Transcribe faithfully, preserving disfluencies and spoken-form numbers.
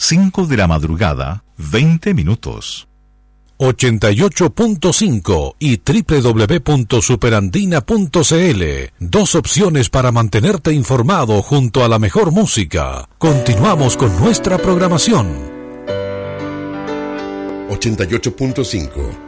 cinco de la madrugada, veinte minutos. ochenta y ocho punto cinco y doble u doble u doble u punto superandina punto c l. Dos opciones para mantenerte informado junto a la mejor música. Continuamos con nuestra programación. ochenta y ocho punto cinco